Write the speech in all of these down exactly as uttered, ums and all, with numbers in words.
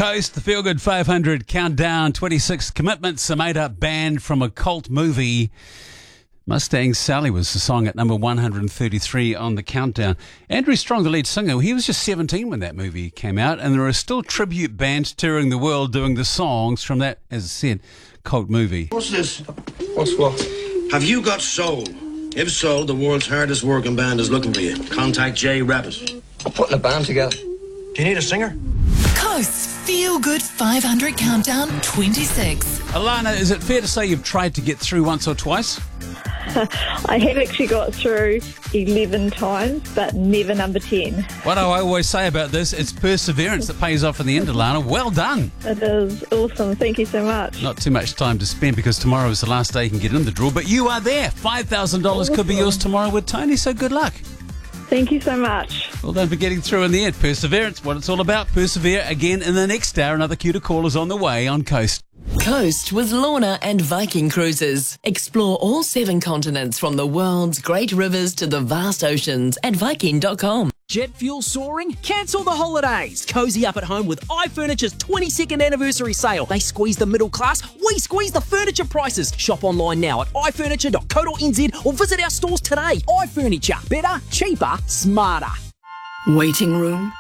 Coast, the Feel Good five hundred countdown, twenty-six commitments, a made-up band from a cult movie. Mustang Sally was the song at number one hundred thirty-three on the countdown. Andrew Strong, the lead singer, he was just seventeen when that movie came out, and there are still tribute bands touring the world doing the songs from that, as I said, cult movie. What's this? What's what? Have you got soul? If so, the world's hardest working band is looking for you. Contact Jay Rabbit. I'm putting a band together. Do you need a singer? Coast's Feel Good five hundred countdown twenty-six. Alana, is it fair to say you've tried to get through once or twice? I have actually got through eleven times, but never number ten. What do I always say about this? It's perseverance that pays off in the end, Alana. Well done. It is awesome. Thank you so much. Not too much time to spend because tomorrow is the last day you can get in the draw, but you are there. five thousand dollars awesome. Could be yours tomorrow with Tony, so good luck. Thank you so much. Well done for getting through in the end. Perseverance, what it's all about. Persevere again in the next hour. Another cue to call is on the way on Coast. Coast with Lorna and Viking Cruises. Explore all seven continents from the world's great rivers to the vast oceans at viking dot com. Jet fuel soaring? Cancel the holidays. Cozy up at home with iFurniture's twenty-second anniversary sale. They squeeze the middle class, we squeeze the furniture prices. Shop online now at i furniture dot co dot n z or visit our stores today. iFurniture. Better, cheaper, smarter. Waiting room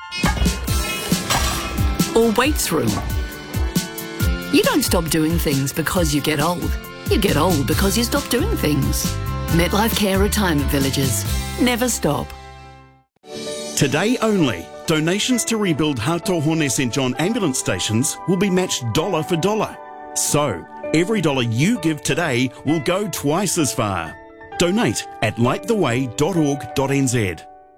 or waits room? You don't stop doing things because you get old. You get old because you stop doing things. MetLife Care Retirement Villages. Never stop. Today only, donations to rebuild Hatohone Saint John ambulance stations will be matched dollar for dollar. So, every dollar you give today will go twice as far. Donate at light the way dot org dot n z.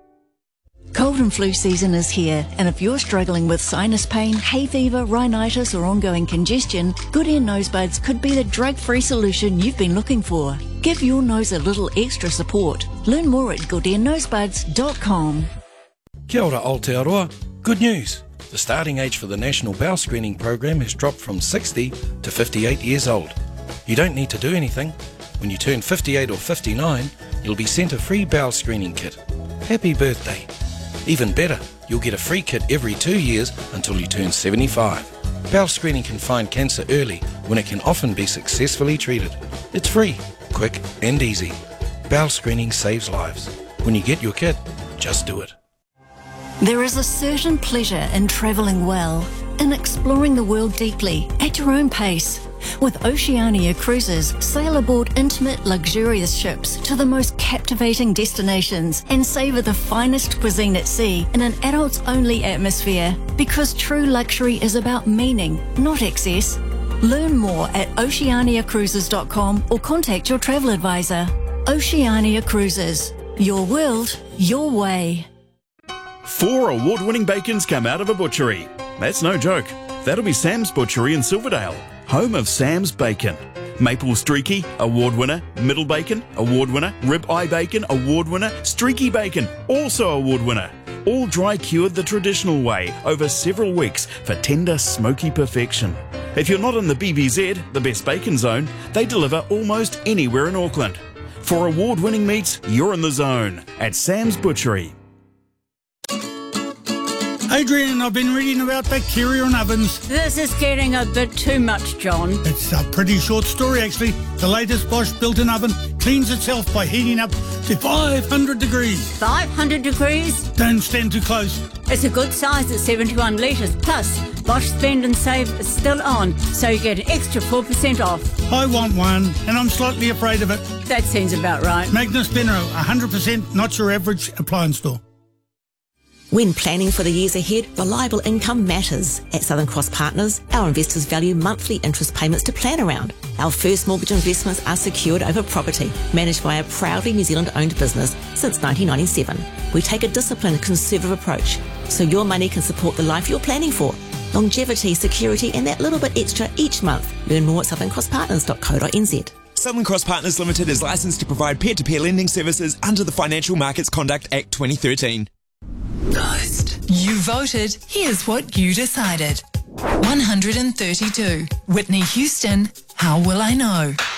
Cold and flu season is here, and if you're struggling with sinus pain, hay fever, rhinitis or ongoing congestion, Good Ear Nosebuds could be the drug-free solution you've been looking for. Give your nose a little extra support. Learn more at good ear nosebuds dot com. Kia ora Aotearoa. Good news. The starting age for the National Bowel Screening Program has dropped from sixty to fifty-eight years old. You don't need to do anything. When you turn fifty-eight or fifty-nine, you'll be sent a free bowel screening kit. Happy birthday. Even better, you'll get a free kit every two years until you turn seventy-five. Bowel screening can find cancer early when it can often be successfully treated. It's free, quick and easy. Bowel screening saves lives. When you get your kit, just do it. There is a certain pleasure in travelling well, in exploring the world deeply, at your own pace. With Oceania Cruises, sail aboard intimate, luxurious ships to the most captivating destinations and savour the finest cuisine at sea in an adults-only atmosphere. Because true luxury is about meaning, not excess. Learn more at oceania cruises dot com or contact your travel advisor. Oceania Cruises. Your world, your way. Four award-winning bacons come out of a butchery. That's no joke. That'll be Sam's Butchery in Silverdale, home of Sam's Bacon. Maple Streaky, award winner. Middle Bacon, award winner. Rib Eye Bacon, award winner. Streaky Bacon, also award winner. All dry cured the traditional way over several weeks for tender, smoky perfection. If you're not in the B B Z, the best bacon zone, they deliver almost anywhere in Auckland. For award-winning meats, you're in the zone at Sam's Butchery. Adrian, I've been reading about bacteria in ovens. This is getting a bit too much, John. It's a pretty short story, actually. The latest Bosch built-in oven cleans itself by heating up to five hundred degrees. five hundred degrees? Don't stand too close. It's a good size at seventy-one litres. Plus, Bosch Spend and Save is still on, so you get an extra four percent off. I want one, and I'm slightly afraid of it. That seems about right. Magnus Benro, one hundred percent not your average appliance store. When planning for the years ahead, reliable income matters. At Southern Cross Partners, our investors value monthly interest payments to plan around. Our first mortgage investments are secured over property, managed by a proudly New Zealand-owned business since nineteen ninety-seven. We take a disciplined, conservative approach, so your money can support the life you're planning for. Longevity, security, and that little bit extra each month. Learn more at southern cross partners dot co dot n z. Southern Cross Partners Limited is licensed to provide peer-to-peer lending services under the Financial Markets Conduct Act twenty thirteen. Coast. You voted. Here's what you decided. one hundred thirty-two. Whitney Houston, How Will I Know?